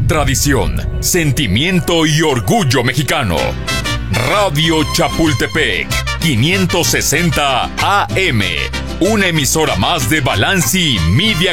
tradición, sentimiento y orgullo mexicano. Radio Chapultepec, 560 AM, una emisora más de Balanci Media